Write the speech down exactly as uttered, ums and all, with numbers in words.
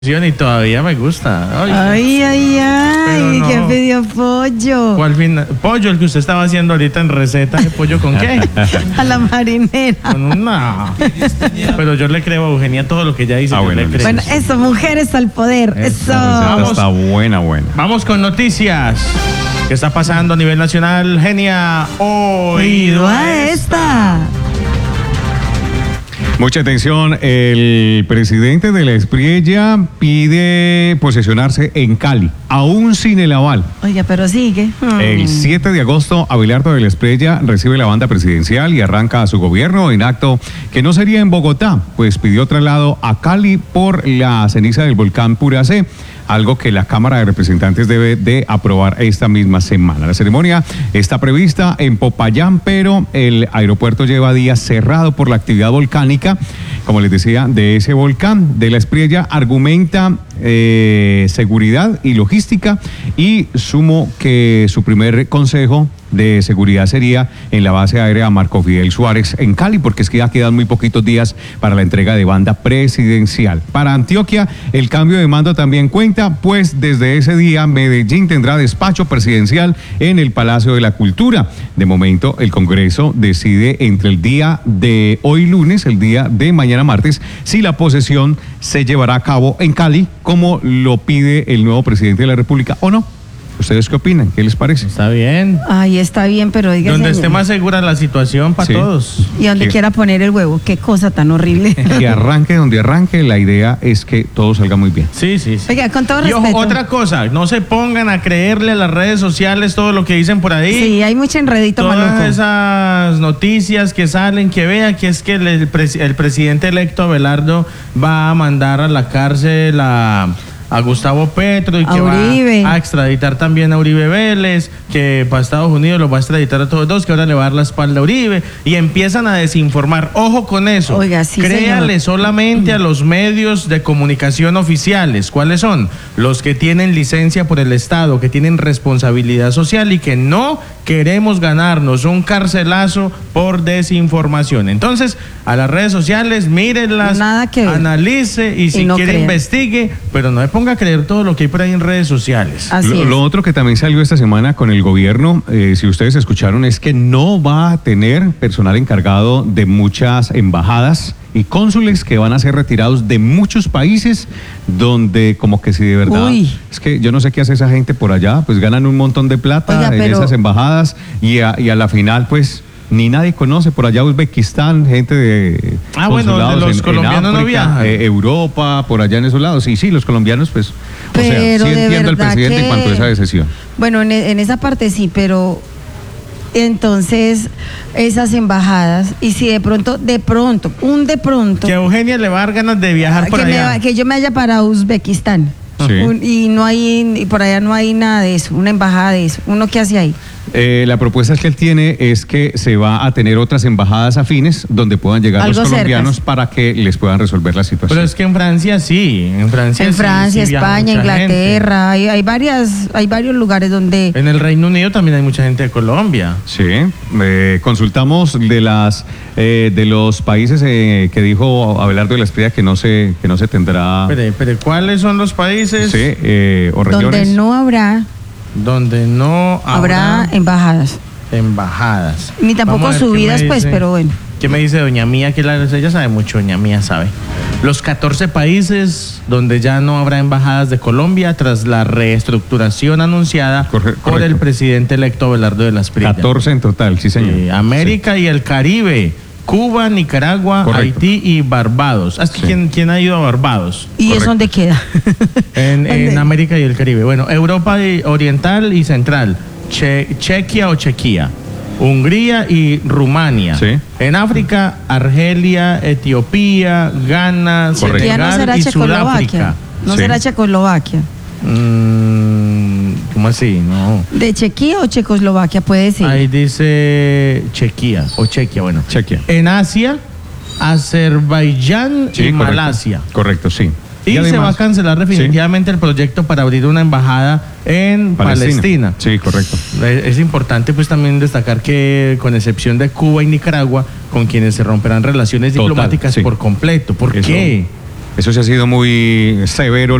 Y todavía me gusta. Ay, ay, ay, ay no. ¿qué pidió pollo? ¿Cuál fin? Pollo, el que usted estaba haciendo ahorita en receta de pollo, ¿con qué? A la marinera. Con una. Pero yo le creo a Eugenia todo lo que ella dice. Ah, yo bueno, le creo. Bueno, eso, mujeres al poder. Eso. La receta está buena, buena. Vamos con noticias. ¿Qué está pasando a nivel nacional? Genia, oído a esta. Mucha atención, el presidente de la Espriella pide posesionarse en Cali, aún sin el aval. Oiga, pero sigue. Hmm. El siete de agosto, Abelardo de la Espriella recibe la banda presidencial y arranca a su gobierno en acto que no sería en Bogotá, pues pidió traslado a Cali por la ceniza del volcán Puracé, algo que la Cámara de Representantes debe de aprobar esta misma semana. La ceremonia está prevista en Popayán, pero el aeropuerto lleva días cerrado por la actividad volcánica, como les decía, de ese volcán. De la Espriella argumenta eh, seguridad y logística y sumo que su primer consejo de seguridad sería en la base aérea Marco Fidel Suárez en Cali, porque es que ya quedan muy poquitos días para la entrega de banda presidencial. Para Antioquia, el cambio de mando también cuenta, pues desde ese día Medellín tendrá despacho presidencial en el Palacio de la Cultura. De momento, el Congreso decide entre el día de hoy lunes, el día de mañana martes, si la posesión se llevará a cabo en Cali, como lo pide el nuevo presidente de la República, o no. ¿Ustedes qué opinan? ¿Qué les parece? Está bien. Ay, está bien, pero diga. Donde esté más segura la situación para Sí. todos. Y donde ¿Qué? quiera poner el huevo. Qué cosa tan horrible. Que arranque donde arranque, la idea es que todo salga muy bien. Sí, sí, sí. Oiga, con todo Y ojo, respeto. otra cosa, no se pongan a creerle a las redes sociales todo lo que dicen por ahí. Sí, hay mucho enredito Todas maluco. esas noticias que salen, que vean que es que el, el, pres- el presidente electo Abelardo va a mandar a la cárcel a, a Gustavo Petro y A que Uribe. va a extraditar también a Uribe Vélez, que para Estados Unidos los va a extraditar a todos dos, que ahora le va a dar la espalda a Uribe, y empiezan a desinformar. Ojo con eso. Oiga, sí, Créale señor. solamente a los medios de comunicación oficiales. ¿Cuáles son? Los que tienen licencia por el Estado, que tienen responsabilidad social y que no queremos ganarnos un carcelazo por desinformación. Entonces, a las redes sociales, mírenlas, Nada que ver. analice y si Y no quiere crea. investigue, pero no me ponga a creer todo lo que hay por ahí en redes sociales. Así Lo, es. lo otro que también salió esta semana con el gobierno, eh, si ustedes escucharon, es que no va a tener personal encargado de muchas embajadas y cónsules que van a ser retirados de muchos países donde como que si de verdad, Uy. es que yo no sé qué hace esa gente por allá, pues ganan un montón de plata Oiga, en pero- esas embajadas y a, y a la final pues ni nadie conoce por allá Uzbekistán, gente de Ah, bueno, consulados de los en- en colombianos no África, viajan. eh, Europa, por allá en esos lados. Sí, sí, los colombianos pues, o Pero sea, sí de entiendo al verdad presidente que- en cuanto a esa decisión. Bueno, en, en esa parte sí, pero entonces esas embajadas, y si de pronto, de pronto, un de pronto, Que a Eugenia le va a dar ganas de viajar por que, me allá. va- que yo me vaya para Uzbekistán. Sí. Un- y no hay, y por allá no hay nada de eso, una embajada de eso. ¿Uno qué hace ahí? Eh, la propuesta que él tiene es que se va a tener otras embajadas afines donde puedan llegar los Algo colombianos cercas. para que les puedan resolver la situación. Pero es que en Francia sí, en Francia En sí, Francia, sí viaja España, mucha gente. Inglaterra, hay, hay varias, hay varios lugares donde En el Reino Unido también hay mucha gente de Colombia. Sí, eh, consultamos de las eh, de los países eh, que dijo Abelardo de la Espriella que no se que no se tendrá Pero, pero ¿cuáles son los países sí, eh, o donde regiones. no habrá, donde no habrá habrá embajadas. embajadas? Ni tampoco Vamos a ver qué subidas, me pues, dice- pero bueno. ¿Qué me dice doña Mía? Que la, ella sabe mucho, doña Mía sabe. Los catorce países donde ya no habrá embajadas de Colombia tras la reestructuración anunciada Corre- por correcto. el presidente electo Abelardo de la Espriella. catorce en total, sí señor. Sí, América y el Caribe, Cuba, Nicaragua, Correcto. Haití y Barbados. ¿Hasta Sí. ¿quién, quién ha ido a Barbados? ¿Y Correcto. eso dónde queda? En, en ¿Dónde? América y el Caribe. Bueno, Europa y- Oriental y Central, Che- Chequia o Chequia, Hungría y Rumania. Sí. En África, Argelia, Etiopía, Ghana, Correcto. Ya no Senegal será y Checoslovaquia. Sudáfrica. No Sí. será Checoslovaquia. Mm, ¿Cómo así? No. ¿De Chequia o Checoslovaquia puede ser? Ahí dice Chequia o Chequia, bueno. Chequia. En Asia, Azerbaiyán Sí, y correcto. Malasia. Correcto, sí. Y, se además- va a cancelar definitivamente el proyecto para abrir una embajada en Palestina. Sí, correcto. Es, es importante pues también destacar que con excepción de Cuba y Nicaragua, con quienes se romperán relaciones Total, diplomáticas sí. por completo. ¿Por Eso- qué? Eso sí ha sido muy severo.